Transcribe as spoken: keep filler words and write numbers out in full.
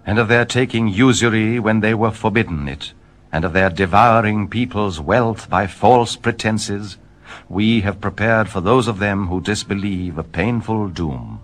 and of their taking usury when they were forbidden it, and of their devouring people's wealth by false pretenses, we have prepared for those of them who disbelieve a painful doom.